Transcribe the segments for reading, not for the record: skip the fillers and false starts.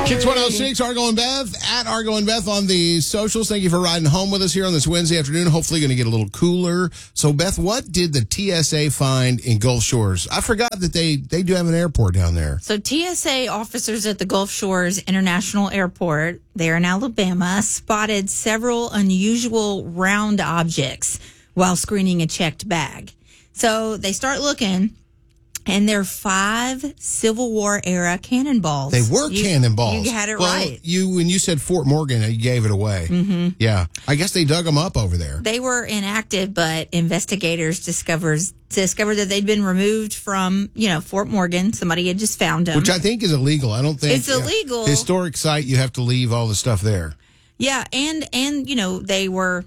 Kids 106, Argo and Beth, at Argo and Beth on the socials. Thank you for riding home with us here on this Wednesday afternoon. Hopefully going to get a little cooler. So, Beth, what did the TSA find in Gulf Shores? I forgot that they do have an airport down there. So, TSA officers at the Gulf Shores International Airport, there in Alabama, spotted several unusual round objects while screening a checked bag. So, they start looking. And they're 5 Civil War era cannonballs. They were cannonballs. You had it right. When you said Fort Morgan, you gave it away. Mm-hmm. Yeah. I guess they dug them up over there. They were inactive, but investigators discovered that they'd been removed from, Fort Morgan. Somebody had just found them. Which I think is illegal. I don't think it's illegal. Historic site, you have to leave all the stuff there. Yeah, and they were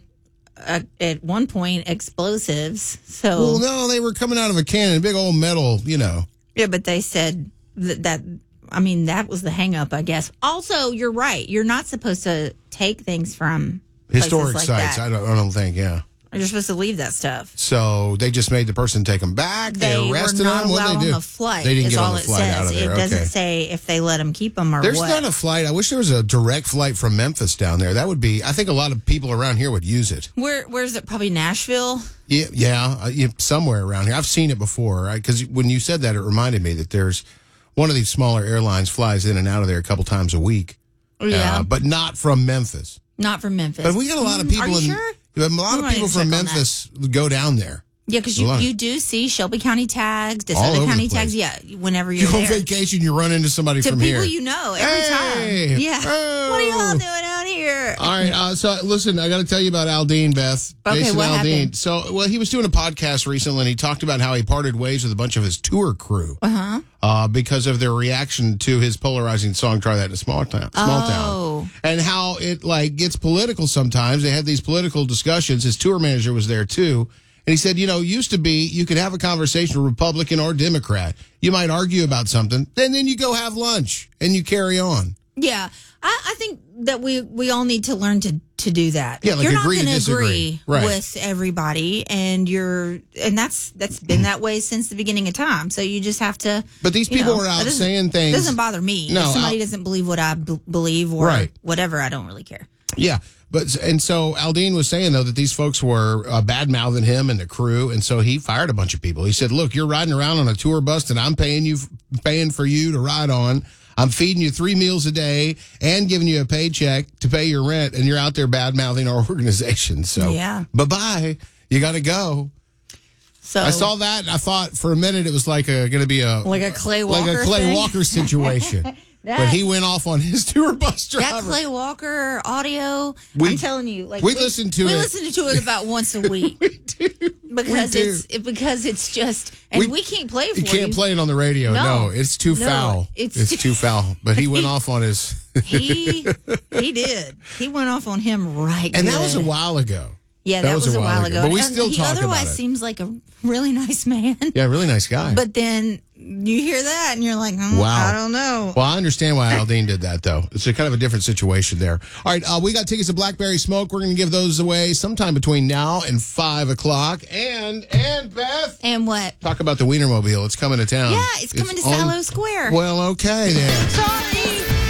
at one point explosives. So well, no, they were coming out of a cannon, big old metal, Yeah, but they said that was the hang up, I guess. Also, you're right. You're not supposed to take things from historic like sites. That. I don't think. Yeah. You're supposed to leave that stuff. So they just made the person take them back. They arrested them. What did they do? On the flight. They didn't get on the flight out of there. It doesn't say if they let them keep them or There's what. not a flight. I wish there was a direct flight from Memphis down there. That would be. I think a lot of people around here would use it. Where's it? Probably Nashville. Yeah, somewhere around here. I've seen it before. Because when you said that, it reminded me that there's one of these smaller airlines flies in and out of there a couple times a week. Yeah, but not from Memphis. Not from Memphis. But we got a lot of people. Are you sure? A lot of people from Memphis go down there. Yeah, because you do see Shelby County tags, DeSoto County tags. Yeah, whenever you're on there. vacation, you run into somebody from here. To people you know every time. Yeah. Oh. What are y'all doing out here? All right. So listen, I got to tell you about Aldine, Beth. Okay, Jason what Aldine. happened? So, he was doing a podcast recently, and he talked about how he parted ways with a bunch of his tour crew because of their reaction to his polarizing song "Try That in a Small Town." And how it gets political sometimes. They had these political discussions. His tour manager was there too. And he said, used to be you could have a conversation with Republican or Democrat. You might argue about something, then you go have lunch and you carry on. Yeah. I think that we all need to learn to do that. Yeah, you're agree not to disagree with everybody, and that's been that way since the beginning of time. So you just have to. But these people are out saying things. It doesn't bother me. No, if somebody doesn't believe what I believe or whatever, I don't really care. Yeah. And so Aldine was saying, though, that these folks were bad-mouthing him and the crew, and so he fired a bunch of people. He said, look, you're riding around on a tour bus that I'm paying for you to ride on. I'm feeding you 3 meals a day and giving you a paycheck to pay your rent, and you're out there bad-mouthing our organization. So, bye-bye. You got to go. So I saw that, and I thought for a minute it was going to be a Clay Walker Walker situation. But he went off on his tour bus driver. That Clay Walker audio, I'm telling you, we listen to it about once a week. We do. Because it's just, and we can't play it for you. You can't play it on the radio. No, it's too foul. It's too foul. But he went off on his. He did. He went off on him right. And that was a while ago. Yeah, that was a while ago. But we still talk about it. He otherwise seems like a really nice man. Yeah, really nice guy. But then you hear that and you're like, wow. I don't know. Well, I understand why Aldine did that, though. It's a kind of a different situation there. All right, we got tickets to Blackberry Smoke. We're going to give those away sometime between now and 5 o'clock. And Beth. And what? Talk about the Wienermobile. It's coming to town. Yeah, it's coming to Silo Square. Well, okay then. Sorry.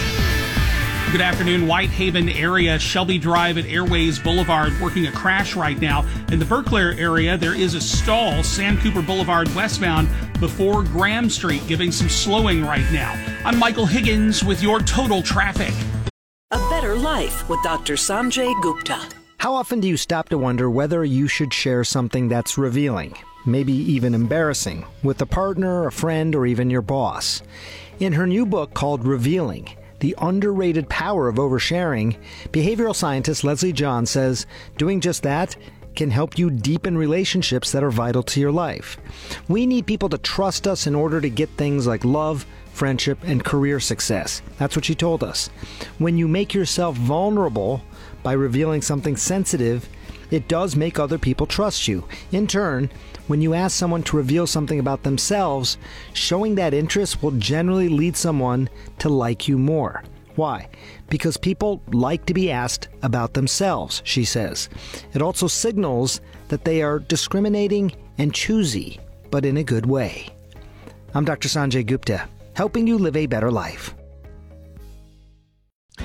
Good afternoon. Whitehaven area, Shelby Drive at Airways Boulevard, working a crash right now. In the Berkeley area, there is a stall, Sam Cooper Boulevard westbound before Graham Street, giving some slowing right now. I'm Michael Higgins with your total traffic. A better life with Dr. Sanjay Gupta. How often do you stop to wonder whether you should share something that's revealing, maybe even embarrassing, with a partner, a friend, or even your boss? In her new book called Revealing, The Underrated Power of Oversharing, behavioral scientist Leslie John says doing just that can help you deepen relationships that are vital to your life. We need people to trust us in order to get things like love, friendship, and career success. That's what she told us. When you make yourself vulnerable by revealing something sensitive, it does make other people trust you. In turn, when you ask someone to reveal something about themselves, showing that interest will generally lead someone to like you more. Why? Because people like to be asked about themselves, she says. It also signals that they are discriminating and choosy, but in a good way. I'm Dr. Sanjay Gupta, helping you live a better life.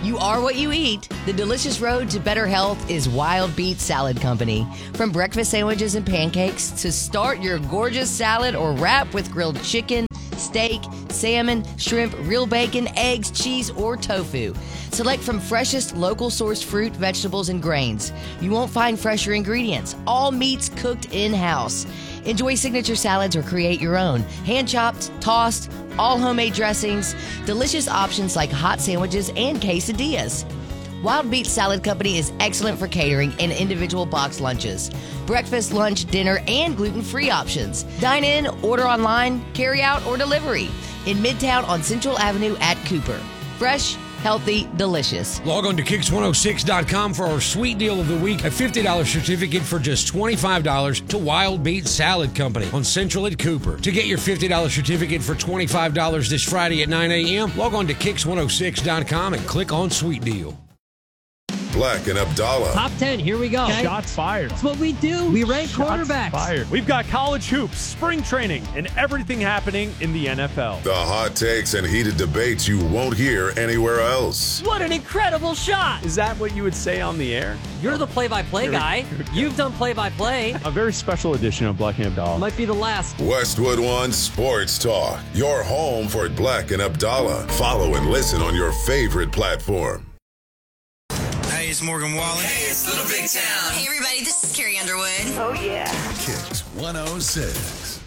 You are what you eat. The delicious road to better health is Wild Beet Salad Company. From breakfast sandwiches and pancakes to start your gorgeous salad or wrap with grilled chicken, steak, salmon, shrimp, real bacon, eggs, cheese, or tofu. Select from freshest local sourced fruit, vegetables, and grains. You won't find fresher ingredients. All meats cooked in-house. Enjoy signature salads or create your own. Hand-chopped, tossed, all homemade dressings, delicious options like hot sandwiches and quesadillas. Wild Beet Salad Company is excellent for catering and individual box lunches. Breakfast, lunch, dinner, and gluten-free options. Dine in, order online, carry out, or delivery. In Midtown on Central Avenue at Cooper. Fresh, healthy, delicious. Log on to Kicks106.com for our sweet deal of the week. A $50 certificate for just $25 to Wild Beet Salad Company on Central at Cooper. To get your $50 certificate for $25 this Friday at 9 a.m., log on to Kicks106.com and click on Sweet Deal. Black and Abdallah. Top 10, here we go. Okay. Shots fired. That's what we do. We rank quarterbacks. Fired. We've got college hoops, spring training, and everything happening in the NFL. The hot takes and heated debates you won't hear anywhere else. What an incredible shot. Is that what you would say on the air? You're the play-by-play guy. You've done play-by-play. A very special edition of Black and Abdallah. Might be the last. Westwood One Sports Talk. Your home for Black and Abdallah. Follow and listen on your favorite platform. Hey, it's Morgan Wallen. Hey, it's Little Big Town. Hey, everybody, this is Carrie Underwood. Oh, yeah. Kicks 106.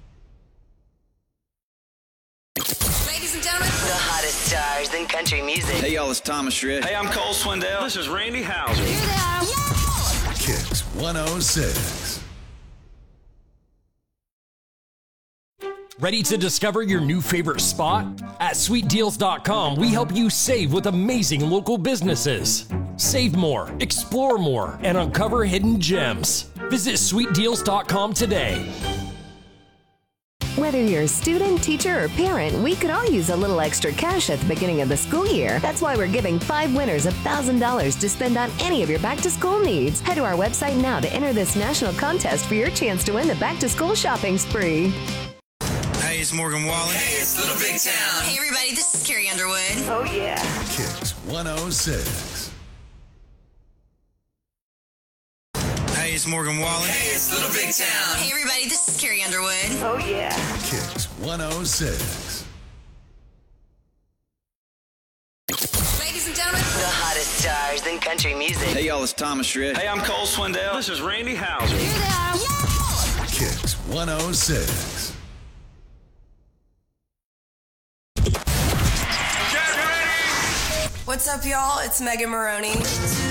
Ladies and gentlemen, The hottest stars in country music. Hey, y'all, it's Thomas Rhett. Hey, I'm Cole Swindell. This is Randy Houser. here they are. Yeah! Kicks 106. Ready to discover your new favorite spot? At SweetDeals.com, we help you save with amazing local businesses. Save more, explore more, and uncover hidden gems. Visit SweetDeals.com today. Whether you're a student, teacher, or parent, we could all use a little extra cash at the beginning of the school year. That's why we're giving 5 winners $1,000 to spend on any of your back-to-school needs. Head to our website now to enter this national contest for your chance to win the back-to-school shopping spree. Hey, it's Morgan Wallen. Hey, it's Little Big Town. Hey, everybody, this is Carrie Underwood. Oh, yeah. Kicks 106. Hey, it's Morgan Wallen. Hey, it's Little Big Town. Hey, everybody, this is Carrie Underwood. Oh, yeah. Kicks 106. Ladies and gentlemen, The hottest stars in country music. Hey, y'all, it's Thomas Rhett. Hey, I'm Cole Swindell. This is Randy Houser. here they are. Yeah! Kicks 106. What's up, y'all? It's Megan Maroney.